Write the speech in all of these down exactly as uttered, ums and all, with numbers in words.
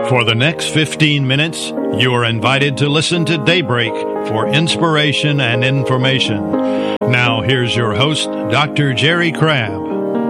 For the next fifteen minutes, you are invited to listen to Daybreak for inspiration and information. Now, here's your host, Doctor Jerry Crabb.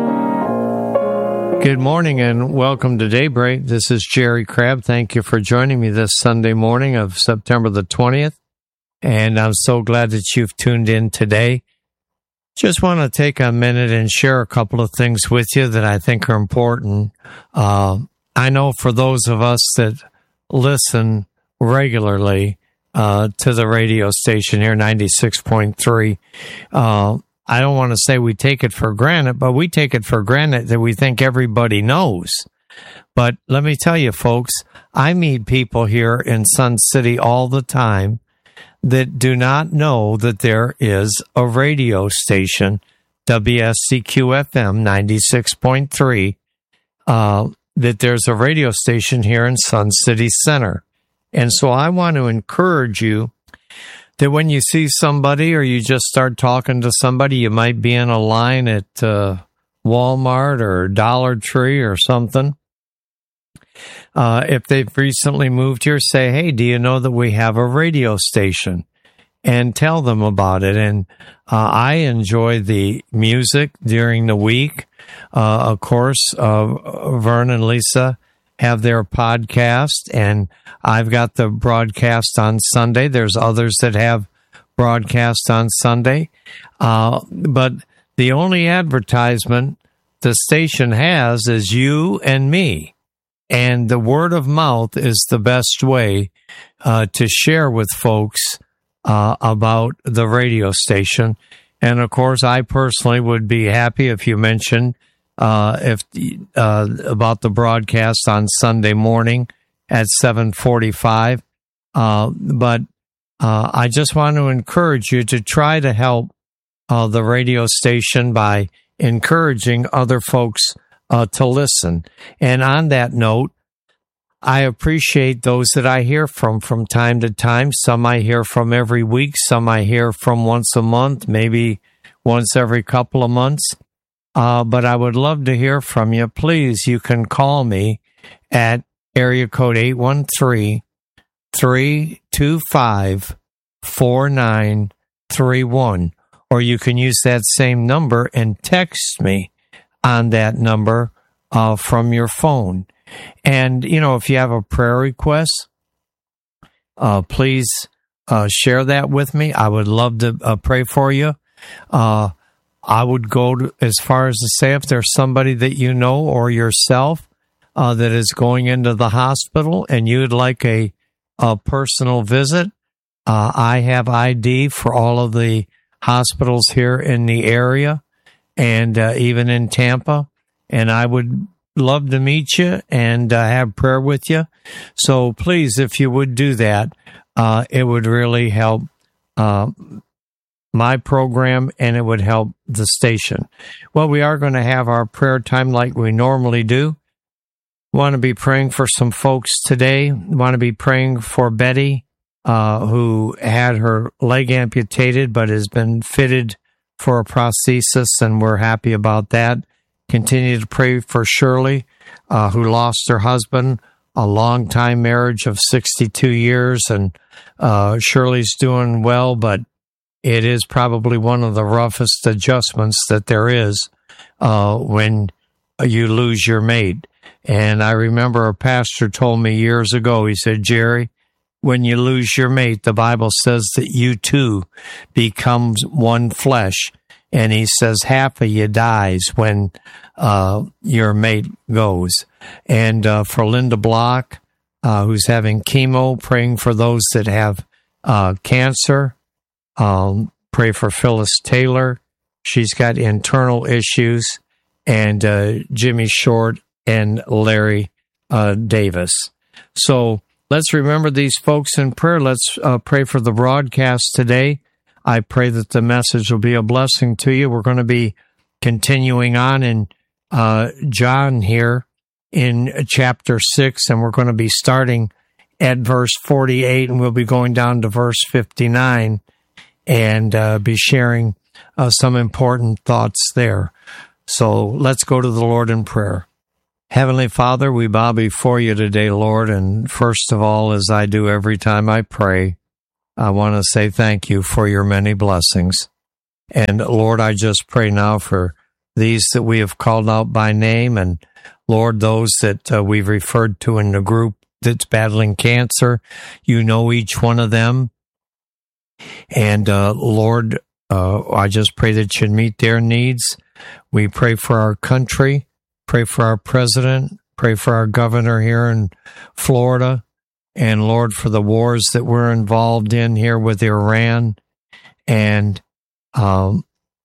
Good morning and welcome to Daybreak. This is Jerry Crabb. Thank you for joining me this Sunday morning of September the twentieth. And I'm so glad that you've tuned in today. Just want to take a minute and share a couple of things with you that I think are important. Uh, I know for those of us that listen regularly uh, to the radio station here, ninety-six point three, uh, I don't want to say we take it for granted, but we take it for granted that we think everybody knows. But let me tell you, folks, I meet people here in Sun City all the time that do not know that there is a radio station, W S C Q F M ninety-six point three, uh, that there's a radio station here in Sun City Center. And so I want to encourage you that when you see somebody or you just start talking to somebody, you might be in a line at uh, Walmart or Dollar Tree or something. Uh, if they've recently moved here, say, hey, do you know that we have a radio station? And tell them about it. And uh, I enjoy the music during the week. Uh, of course, uh, Vern and Lisa have their podcast, and I've got the broadcast on Sunday. There's others that have broadcast on Sunday. Uh, but the only advertisement the station has is you and me. And the word of mouth is the best way uh, to share with folks uh, about the radio station. And, of course, I personally would be happy if you mentioned uh, if uh, about the broadcast on Sunday morning at seven forty-five. Uh, but uh, I just want to encourage you to try to help uh, the radio station by encouraging other folks uh, to listen. And on that note, I appreciate those that I hear from from time to time. Some I hear from every week. Some I hear from once a month, maybe once every couple of months. Uh, but I would love to hear from you. Please, you can call me at area code eight one three, three two five, four nine three one. Or you can use that same number and text me on that number uh, from your phone. And, you know, if you have a prayer request, uh, please uh, share that with me. I would love to uh, pray for you. Uh, I would go to, as far as to say if there's somebody that you know or yourself uh, that is going into the hospital and you'd like a, a personal visit, uh, I have I D for all of the hospitals here in the area and uh, even in Tampa. And I would love to meet you and uh, have prayer with you. So please, if you would do that, uh, it would really help uh, my program and it would help the station. Well, we are going to have our prayer time like we normally do. Want to be praying for some folks today. Want to be praying for Betty, uh, who had her leg amputated but has been fitted for a prosthesis, and we're happy about that. Continue to pray for Shirley, uh, who lost her husband, a long-time marriage of sixty-two years, and uh, Shirley's doing well, but it is probably one of the roughest adjustments that there is uh, when you lose your mate. And I remember a pastor told me years ago, he said, Jerry, when you lose your mate, the Bible says that you too becomes one flesh. And he says half of you dies when uh, your mate goes. And uh, for Linda Block, uh, who's having chemo, praying for those that have uh, cancer. Um, pray for Phyllis Taylor. She's got internal issues. And uh, Jimmy Short and Larry uh, Davis. So let's remember these folks in prayer. Let's uh, pray for the broadcast today. I pray that the message will be a blessing to you. We're going to be continuing on in uh, John here in chapter six, and we're going to be starting at verse forty-eight, and we'll be going down to verse fifty-nine and uh, be sharing uh, some important thoughts there. So let's go to the Lord in prayer. Heavenly Father, we bow before you today, Lord, and first of all, as I do every time I pray, I want to say thank you for your many blessings. And Lord, I just pray now for these that we have called out by name, and Lord, those that uh, we've referred to in the group that's battling cancer. You know each one of them. And uh, Lord, uh, I just pray that you'd meet their needs. We pray for our country. Pray for our president, pray for our governor here in Florida, and Lord, for the wars that we're involved in here with Iran. And um,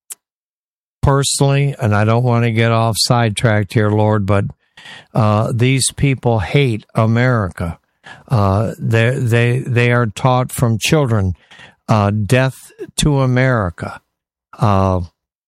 personally, and I don't want to get off sidetracked here, Lord, but uh, these people hate America. Uh, they they they are taught from children, uh, death to America. Uh,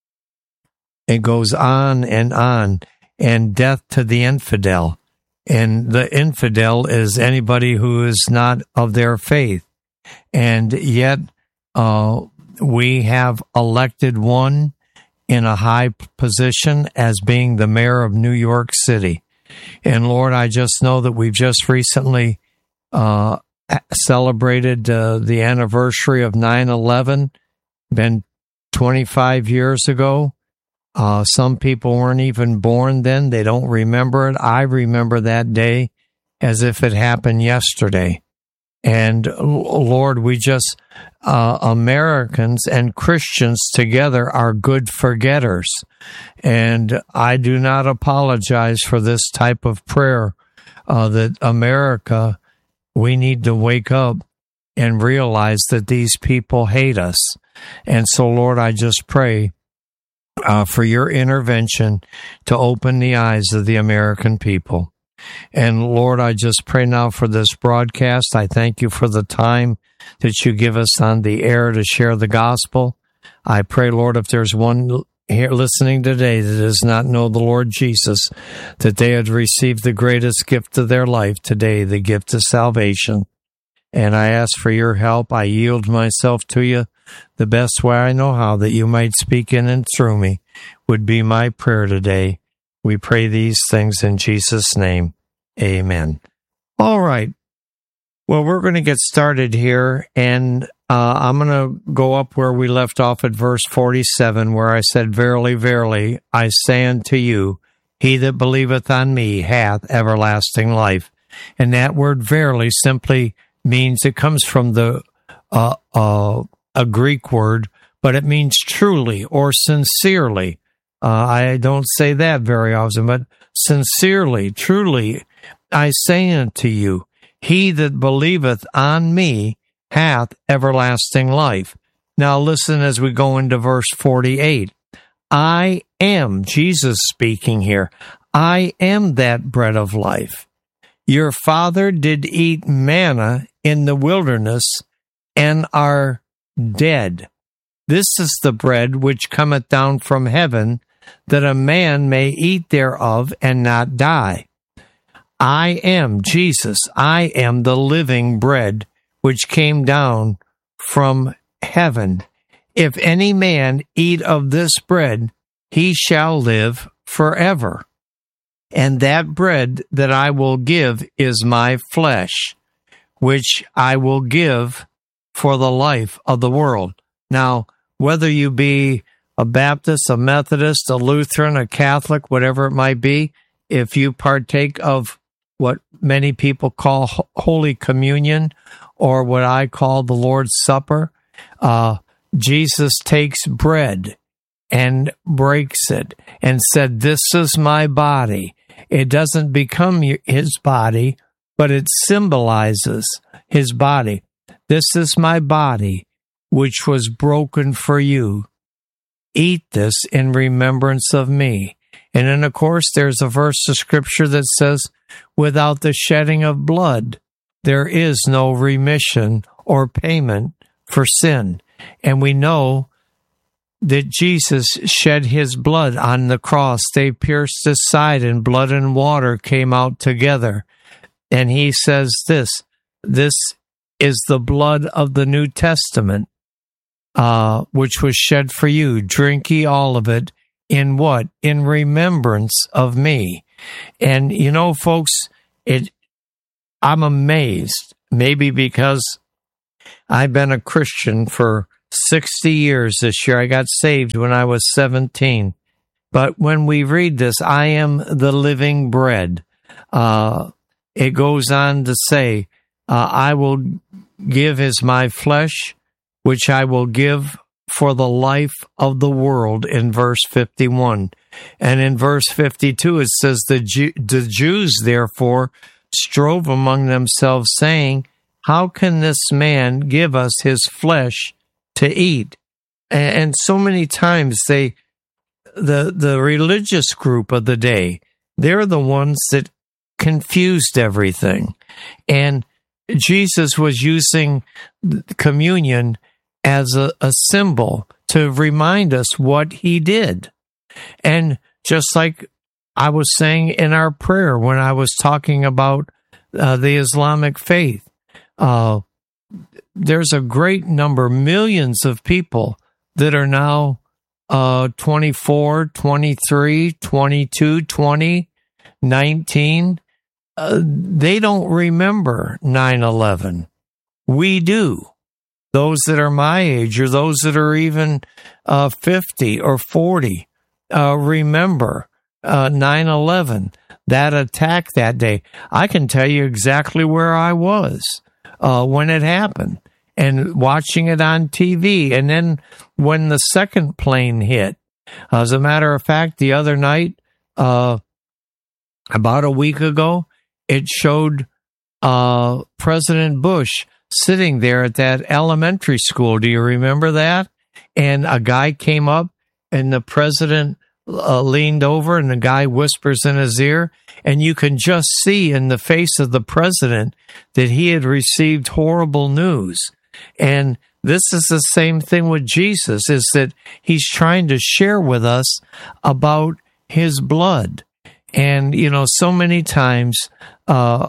it goes on and on. And death to the infidel. And the infidel is anybody who is not of their faith. And yet, uh, we have elected one in a high position as being the mayor of New York City. And Lord, I just know that we've just recently uh, celebrated uh, the anniversary of nine eleven, been twenty-five years ago. Uh, some people weren't even born then. They don't remember it. I remember that day as if it happened yesterday. And Lord, we just, uh, Americans and Christians together are good forgetters. And I do not apologize for this type of prayer, uh, that America, we need to wake up and realize that these people hate us. And so, Lord, I just pray Uh, for your intervention to open the eyes of the American people. And Lord, I just pray now for this broadcast. I thank you for the time that you give us on the air to share the gospel. I pray, Lord, if there's one here listening today that does not know the Lord Jesus, that they had received the greatest gift of their life today, the gift of salvation. And I ask for your help. I yield myself to you the best way I know how, that you might speak in and through me, would be my prayer today. We pray these things in Jesus' name. Amen. All right. Well, we're going to get started here, and uh, I'm going to go up where we left off at verse forty-seven, where I said, Verily, verily, I say unto you, he that believeth on me hath everlasting life. And that word verily simply means, it comes from the uh, uh, a Greek word, but it means truly or sincerely. Uh, I don't say that very often, but sincerely, truly, I say unto you, he that believeth on me hath everlasting life. Now listen as we go into verse forty-eight. I am, Jesus speaking here, I am that bread of life. Your father did eat manna in the wilderness and are dead. This is the bread which cometh down from heaven, that a man may eat thereof and not die. I am Jesus. I am the living bread which came down from heaven. If any man eat of this bread, he shall live forever. And that bread that I will give is my flesh, which I will give for the life of the world. Now, whether you be a Baptist, a Methodist, a Lutheran, a Catholic, whatever it might be, if you partake of what many people call Holy Communion, or what I call the Lord's Supper, uh, Jesus takes bread and breaks it and said, this is my body. It doesn't become his body, but it symbolizes his body. This is my body, which was broken for you. Eat this in remembrance of me. And then, of course, there's a verse of Scripture that says, without the shedding of blood, there is no remission or payment for sin. And we know that Jesus shed his blood on the cross. They pierced his side, and blood and water came out together. And he says this, this is the blood of the New Testament, uh, which was shed for you. Drink ye all of it in what? In remembrance of me. And, you know, folks, it. I'm amazed, maybe because I've been a Christian for sixty years this year. I got saved when I was seventeen. But when we read this, I am the living bread. Uh, it goes on to say, uh, I will give as my flesh, which I will give for the life of the world, in verse fifty-one. And in verse fifty-two, it says, the, Jew, the Jews, therefore, strove among themselves, saying, how can this man give us his flesh to eat? And, and so many times they, the the religious group of the day, they're the ones that confused everything. And Jesus was using communion as a, a symbol to remind us what he did. And just like I was saying in our prayer when I was talking about uh, the Islamic faith, uh, there's a great number, millions of people that are now uh, twenty-four, twenty-three, twenty-two, twenty, nineteen. Uh, they don't remember nine eleven. We do. Those that are my age, or those that are even uh, fifty or forty, uh, remember uh, nine eleven, that attack that day. I can tell you exactly where I was uh, when it happened, and watching it on T V. And then when the second plane hit, as a matter of fact, the other night, uh, about a week ago, it showed uh, President Bush sitting there at that elementary school. Do you remember that? And a guy came up, and the president uh, leaned over, and the guy whispers in his ear, and you can just see in the face of the president that he had received horrible news. And this is the same thing with Jesus, is that he's trying to share with us about his blood. And, you know, so many times uh,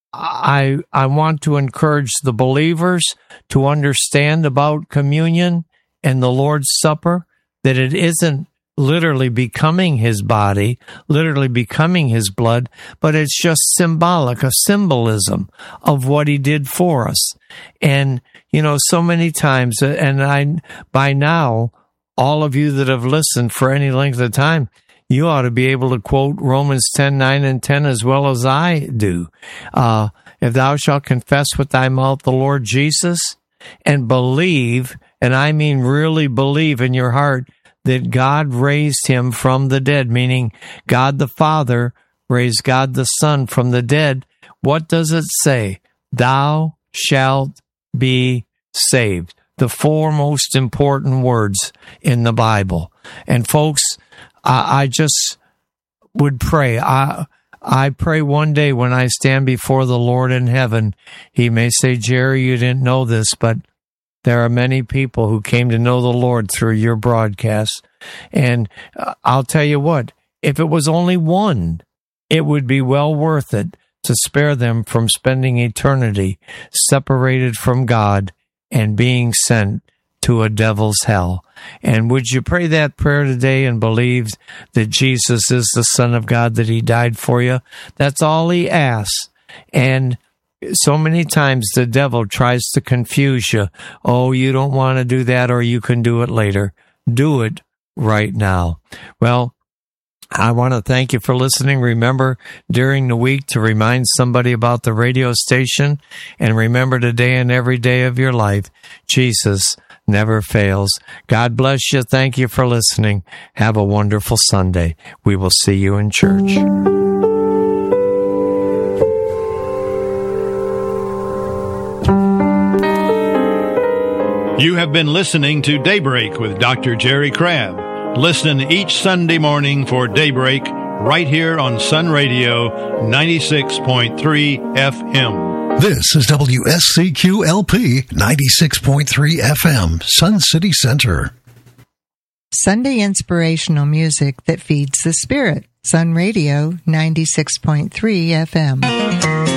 I I want to encourage the believers to understand about communion and the Lord's Supper, that it isn't literally becoming his body, literally becoming his blood, but it's just symbolic, a symbolism of what he did for us. And, you know, so many times, and I by now, all of you that have listened for any length of time, you ought to be able to quote Romans ten, nine, and ten as well as I do. Uh, if thou shalt confess with thy mouth the Lord Jesus, and believe, and I mean really believe in your heart, that God raised him from the dead, meaning God the Father raised God the Son from the dead, what does it say? Thou shalt be saved. The four most important words in the Bible. And folks, I, I just would pray. I I pray one day when I stand before the Lord in heaven, he may say, Jerry, you didn't know this, but there are many people who came to know the Lord through your broadcast. And uh, I'll tell you what, if it was only one, it would be well worth it to spare them from spending eternity separated from God and being sent to a devil's hell. And would you pray that prayer today and believe that Jesus is the Son of God, that he died for you? That's all he asks. And so many times the devil tries to confuse you. Oh, you don't want to do that, or you can do it later. Do it right now. Well, I want to thank you for listening. Remember during the week to remind somebody about the radio station, and remember today and every day of your life, Jesus never fails. God bless you. Thank you for listening. Have a wonderful Sunday. We will see you in church. You have been listening to Daybreak with Doctor Jerry Crabb. Listen each Sunday morning for Daybreak right here on Sun Radio ninety-six point three F M. This is W S C Q L P ninety-six point three F M, Sun City Center. Sunday inspirational music that feeds the spirit. Sun Radio ninety-six point three F M.